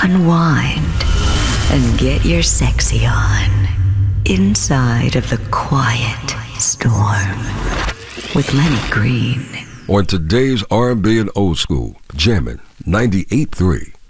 unwind, and get your sexy on inside of the quiet storm with Lenny Green. On today's R&B and Old School, jamming 98.3